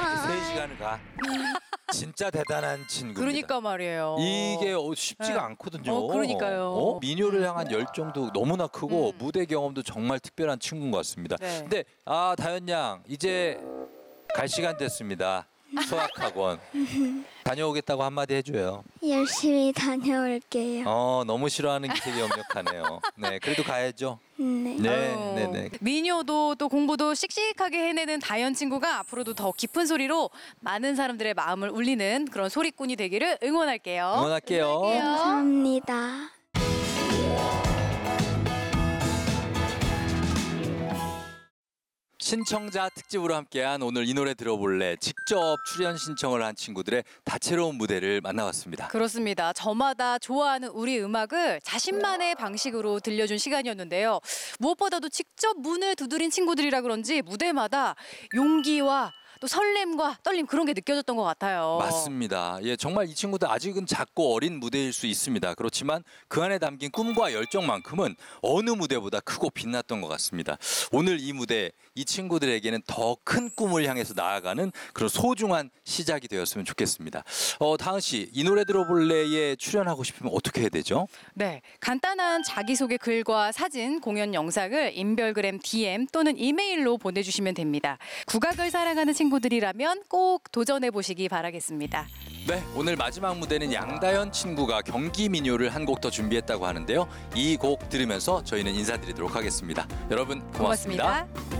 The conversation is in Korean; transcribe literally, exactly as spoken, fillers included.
세 시간을 가. 진짜 대단한 친구입니다. 그러니까 말이에요. 이게 쉽지가 네. 않거든요. 어, 그러니까요. 어? 민요를 향한 열정도 너무나 크고 음. 무대 경험도 정말 특별한 친구인 것 같습니다. 네. 근데 아 다현 양 이제 갈 시간 됐습니다. 수학학원 다녀오겠다고 한마디 해줘요. 열심히 다녀올게요. 어 너무 싫어하는 게 되게 역력하네요. 네 그래도 가야죠. 네. 네 아유, 네네. 민요도 또 공부도 씩씩하게 해내는 다현 친구가 앞으로도 더 깊은 소리로 많은 사람들의 마음을 울리는 그런 소리꾼이 되기를 응원할게요. 응원할게요. 감사합니다. 신청자 특집으로 함께한 오늘 이 노래 들어볼래 직접 출연 신청을 한 친구들의 다채로운 무대를 만나봤습니다. 그렇습니다. 저마다 좋아하는 우리 음악을 자신만의 방식으로 들려준 시간이었는데요. 무엇보다도 직접 문을 두드린 친구들이라 그런지 무대마다 용기와 또 설렘과 떨림 그런 게 느껴졌던 것 같아요. 맞습니다. 예, 정말 이 친구들 아직은 작고 어린 무대일 수 있습니다. 그렇지만 그 안에 담긴 꿈과 열정만큼은 어느 무대보다 크고 빛났던 것 같습니다. 오늘 이 무대 이 친구들에게는 더 큰 꿈을 향해서 나아가는 그런 소중한 시작이 되었으면 좋겠습니다. 어, 다은 씨, 이 노래 들어볼래에 출연하고 싶으면 어떻게 해야 되죠? 네, 간단한 자기소개 글과 사진, 공연 영상을 인별그램 디엠 또는 이메일로 보내주시면 됩니다. 국악을 사랑하는 친구들이라면 꼭 도전해 보시기 바라겠습니다. 네, 오늘 마지막 무대는 양다현 친구가 경기 민요를 한 곡 더 준비했다고 하는데요. 이 곡 들으면서 저희는 인사드리도록 하겠습니다. 여러분 고맙습니다. 고맙습니다.